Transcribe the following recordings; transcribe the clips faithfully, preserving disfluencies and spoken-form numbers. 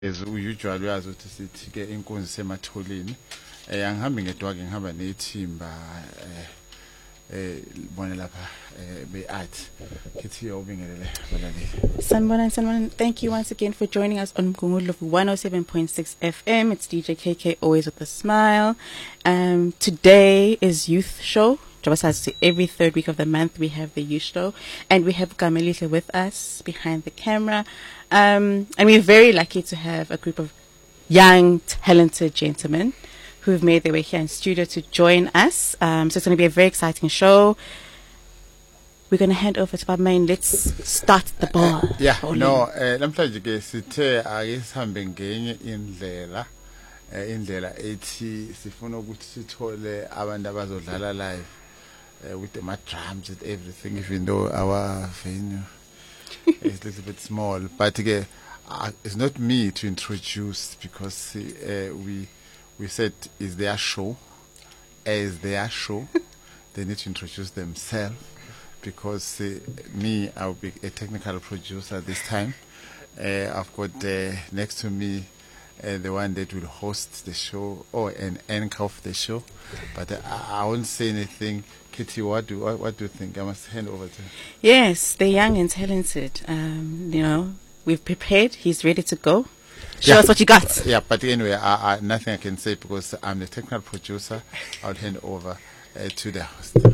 As usually uyazi ukuthi sithi ke inkunzi sematholini eh angihambi ngedwa ke ngihamba nethimba eh eh bona lapha eh be art kithi yobingelele balaleli. Sanibona, Sanibona, thank you once again for joining us on Mgungundlovu one oh seven point six F M. It's D J K K, always with a smile. Um, today is Youth Show. Jabasasi, every third week of the month we have the Youth Show, and we have Gamelisa with us behind the camera. Um, and we're very lucky to have a group of young, talented gentlemen who've made their way here in studio to join us. Um, so it's going to be a very exciting show. We're going to hand over to Babmain. Let's start the ball. Uh, yeah, no, namhlanje ke sithe ake sihambe ngenye indlela indlela ethi sifuna ukuthi sithole abantu abazodlala live uh, with the drums and everything, even though our venue is a little bit small, but uh, uh, it's not me to introduce, because uh, we we said is their show, as their show they need to introduce themselves, because uh, me, I'll be a technical producer this time. uh, I've got uh, next to me uh, the one that will host the show or an anchor of the show, but uh, I, I won't say anything. Kitty, what do what, what do you think? I must hand over to you. Yes, they're young and talented. Um, you know, we've prepared. He's ready to go. Show Yeah. us what you got. Yeah, but anyway, I, I, nothing I can say because I'm the technical producer. I'll hand over uh, to the host. Uh,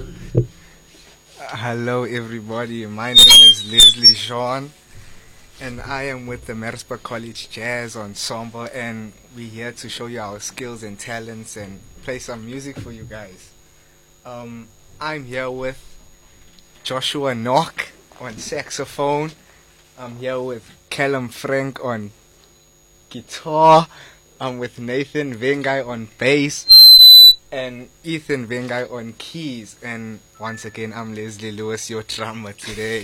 hello, everybody. My name is Leslie Jean, and I am with the Maritzburg College Jazz Ensemble, and we're here to show you our skills and talents and play some music for you guys. Um, I'm here with Joshua Nock on saxophone. I'm here with Callum Frank on guitar. I'm with Nathan Vengai on bass and Ethan Vengai on keys. And once again, I'm Leslie Lewis, your drummer today.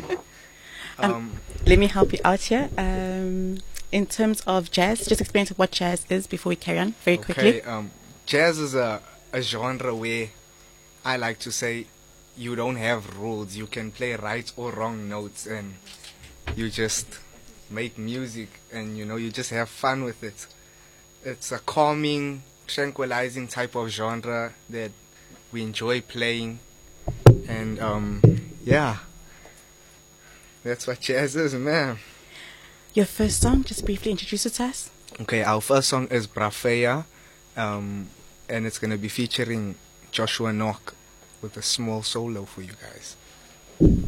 Um, um, let me help you out here. Um, in terms of jazz, just explain to what jazz is before we carry on very okay, quickly. um, jazz is a, a genre where I like to say you don't have rules. You can play right or wrong notes, and you just make music, and you know, you just have fun with it. It's a calming, tranquilizing type of genre that we enjoy playing, and um, yeah, that's what jazz is, man. Your first song, just briefly introduce it to us. Okay, our first song is Brafeya, um, and it's gonna be featuring Joshua Nock with a small solo for you guys.